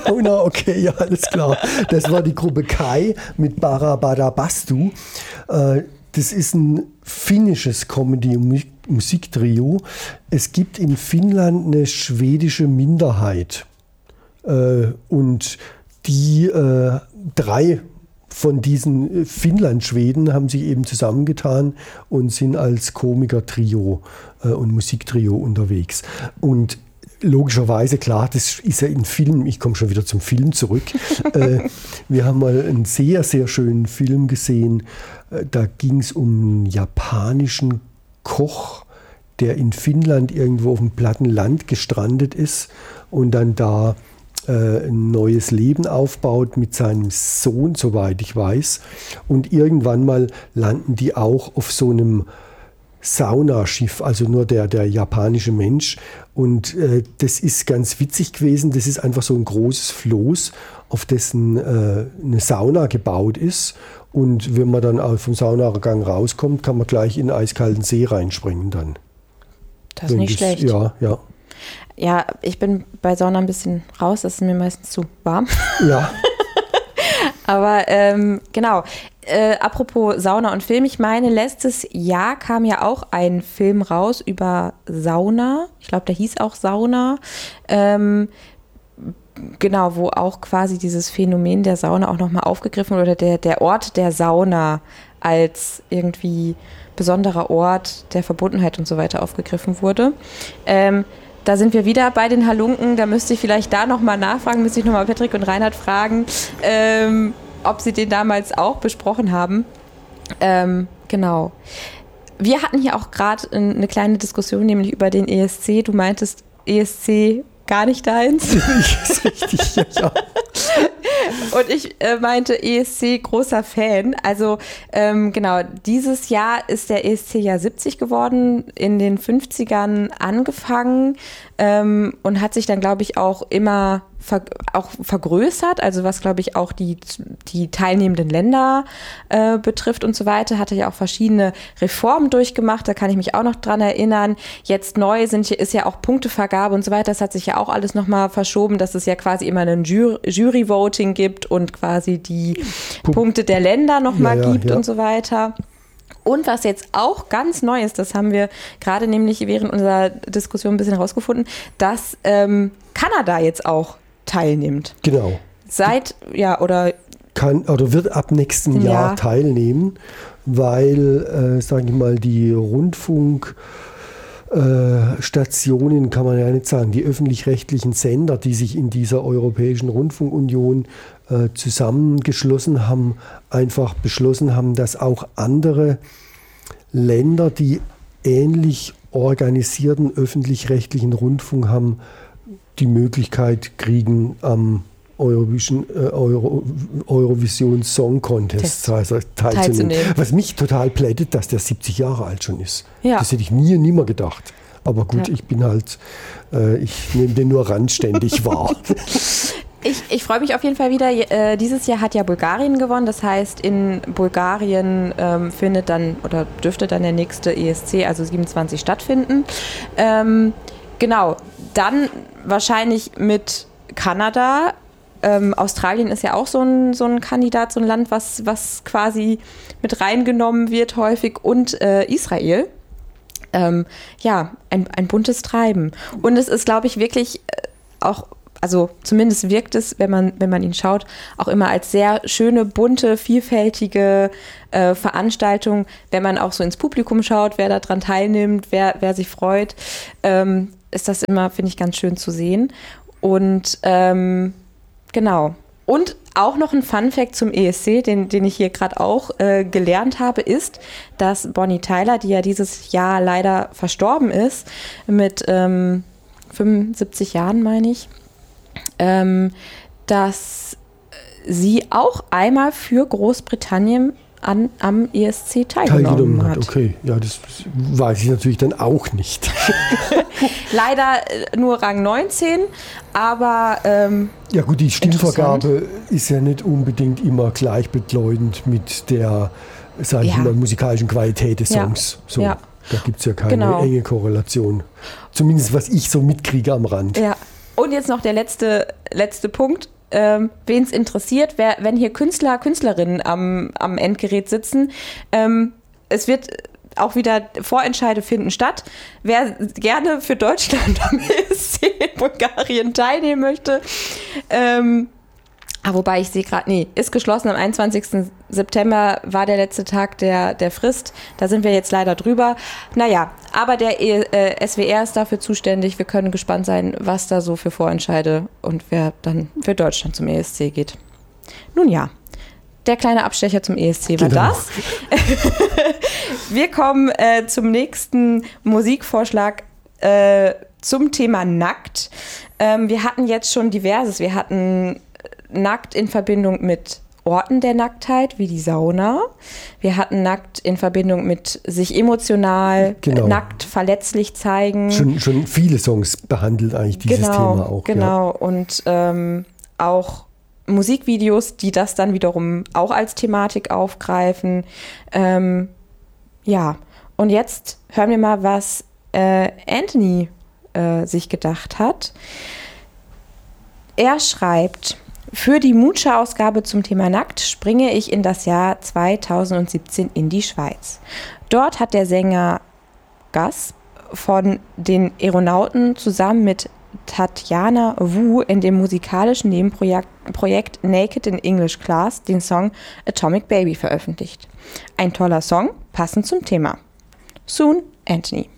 Sauna, okay, ja, alles klar. Das war die Gruppe Kai mit Barabadabastu. Das ist ein finnisches Comedy- und Musiktrio. Es gibt in Finnland eine schwedische Minderheit. Und die 3 von diesen Finnland-Schweden haben sich eben zusammengetan und sind als Komiker-Trio und Musiktrio unterwegs. Und logischerweise, klar, das ist ja ein Film, ich komme schon wieder zum Film zurück. Wir haben mal einen sehr, sehr schönen Film gesehen. Da ging es um einen japanischen Koch, der in Finnland irgendwo auf dem platten Land gestrandet ist und dann da ein neues Leben aufbaut mit seinem Sohn, soweit ich weiß. Und irgendwann mal landen die auch auf so einem Saunaschiff, also nur der japanische Mensch. Und das ist ganz witzig gewesen. Das ist einfach so ein großes Floß, auf dessen eine Sauna gebaut ist. Und wenn man dann vom Saunagang rauskommt, kann man gleich in den eiskalten See reinspringen dann. Das ist nicht schlecht. Ja, ja. Ja, ich bin bei Sauna ein bisschen raus, das ist mir meistens zu warm. Ja. Aber genau, apropos Sauna und Film, ich meine, letztes Jahr kam ja auch ein Film raus über Sauna. Ich glaube, der hieß auch Sauna. Genau, wo auch quasi dieses Phänomen der Sauna auch nochmal aufgegriffen wurde, oder der Ort der Sauna als irgendwie besonderer Ort der Verbundenheit und so weiter aufgegriffen wurde. Da sind wir wieder bei den Halunken. Da müsste ich vielleicht da nochmal nachfragen, müsste ich nochmal Patrick und Reinhard fragen, ob sie den damals auch besprochen haben. Genau. Wir hatten hier auch gerade eine kleine Diskussion, nämlich über den ESC. Du meintest, ESC gar nicht deins. Ist richtig, ja. Und ich meinte ESC großer Fan. Also genau, dieses Jahr ist der ESC ja 70 geworden, in den 50ern angefangen und hat sich dann, glaube ich, auch immer vergrößert, also was, glaube ich, auch die teilnehmenden Länder betrifft und so weiter, hatte ja auch verschiedene Reformen durchgemacht, da kann ich mich auch noch dran erinnern. Jetzt neu ist ja auch Punktevergabe und so weiter, das hat sich ja auch alles nochmal verschoben, dass es ja quasi immer ein Jury-Voting gibt und quasi die Punkte der Länder nochmal gibt und so weiter. Und was jetzt auch ganz neu ist, das haben wir gerade nämlich während unserer Diskussion ein bisschen rausgefunden, dass Kanada jetzt auch teilnimmt. Genau. Wird ab nächsten Jahr teilnehmen, weil, sage ich mal, die Rundfunkstationen, kann man ja nicht sagen, die öffentlich-rechtlichen Sender, die sich in dieser Europäischen Rundfunkunion zusammengeschlossen haben, einfach beschlossen haben, dass auch andere Länder, die ähnlich organisierten öffentlich-rechtlichen Rundfunk haben, die Möglichkeit kriegen, am Eurovision Song Contest teilzunehmen. Was mich total plättet, dass der 70 Jahre alt schon ist. Ja. Das hätte ich nimmer gedacht. Aber gut, ich bin halt, ich nehme den nur randständig wahr. Ich freue mich auf jeden Fall wieder. Dieses Jahr hat ja Bulgarien gewonnen. Das heißt, in Bulgarien findet dann oder dürfte dann der nächste ESC, also 27, stattfinden. Genau, dann wahrscheinlich mit Kanada. Australien ist ja auch so ein Kandidat, so ein Land, was quasi mit reingenommen wird häufig. Und Israel. Ein buntes Treiben. Und es ist, glaube ich, wirklich auch, also zumindest wirkt es, wenn man ihn schaut, auch immer als sehr schöne, bunte, vielfältige Veranstaltung. Wenn man auch so ins Publikum schaut, wer daran teilnimmt, wer sich freut, ist das immer, finde ich, ganz schön zu sehen. Und genau. Und auch noch ein Funfact zum ESC, den ich hier gerade auch gelernt habe, ist, dass Bonnie Tyler, die ja dieses Jahr leider verstorben ist, mit 75 Jahren, meine ich, dass sie auch einmal für Großbritannien am ESC teilgenommen hat. Okay, ja, das weiß ich natürlich dann auch nicht. Leider nur Rang 19, aber ja gut, die Stimmvergabe ist ja nicht unbedingt immer gleichbedeutend mit der, sage ich mal, musikalischen Qualität des Songs. Ja. So, da gibt es ja keine enge Korrelation. Zumindest was ich so mitkriege am Rand. Ja. Und jetzt noch der letzte Punkt. wen es interessiert, wenn hier Künstler, Künstlerinnen am Endgerät sitzen, es wird auch wieder Vorentscheide finden statt. Wer gerne für Deutschland am ESC in Bulgarien teilnehmen möchte, wobei ich sehe gerade, ist geschlossen. Am 21. September war der letzte Tag der Frist. Da sind wir jetzt leider drüber. Naja, aber der SWR ist dafür zuständig. Wir können gespannt sein, was da so für Vorentscheide und wer dann für Deutschland zum ESC geht. Nun ja, der kleine Abstecher zum ESC war das. Wir kommen zum nächsten Musikvorschlag zum Thema Nackt. Wir hatten jetzt schon diverses. Wir hatten Nackt in Verbindung mit Orten der Nacktheit, wie die Sauna. Wir hatten Nackt in Verbindung mit sich emotional, nackt, verletzlich zeigen. Schon viele Songs behandelt eigentlich dieses Thema auch. Genau, und auch Musikvideos, die das dann wiederum auch als Thematik aufgreifen. Und jetzt hören wir mal, was Anthony sich gedacht hat. Er schreibt: Für die Mucha-Ausgabe zum Thema Nackt springe ich in das Jahr 2017 in die Schweiz. Dort hat der Sänger Gas von den Aeronauten zusammen mit Tatjana Wu in dem musikalischen Nebenprojekt Naked in English Class den Song Atomic Baby veröffentlicht. Ein toller Song, passend zum Thema. Soon, Anthony.